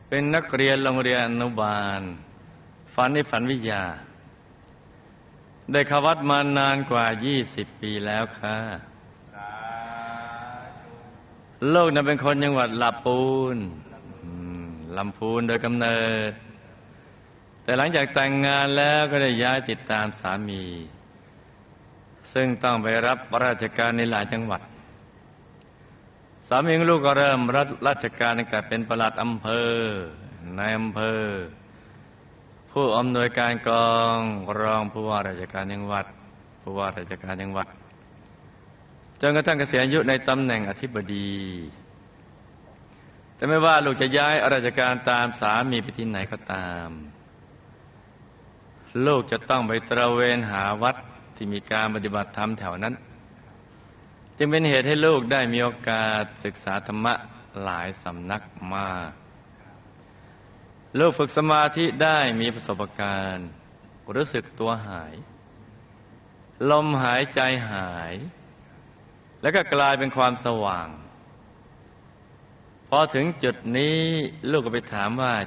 เป็นนักเรียนโรงเรียนอนุบาลฝันในฝันวิทยาได้เข้าวัดมานานกว่า20 ปีแล้วค่ะลูกนั้นเป็นคนจังหวัดลำพูนโดยกำเนิดแต่หลังจากแต่งงานแล้วก็ได้ย้ายติดตามสามีซึ่งต้องไปรับราชการในหลายจังหวัดสามีของลูกก็เริ่มรับราชการในการเป็นปลัดอำเภอนายอำเภอผู้อำนวยการกองรองผู้ว่าราชการจังหวัดผู้ว่าราชการจังหวัดจนกระทั่งเกษียณอายุในตำแหน่งอธิบดีแต่ไม่ว่าลูกจะย้ายราชการตามสามีไปที่ไหนก็ตามลูกจะต้องไปตระเวนหาวัดที่มีการปฏิบัติธรรมแถวนั้นจึงเป็นเหตุให้ลูกได้มีโอกาสศึกษาธรรมะหลายสำนักมากลูกฝึกสมาธิได้มีประสบการณ์รู้สึกตัวหายลมหายใจหายแล้วก็กลายเป็นความสว่างพอถึงจุดนี้ลูกก็ไปถามว่า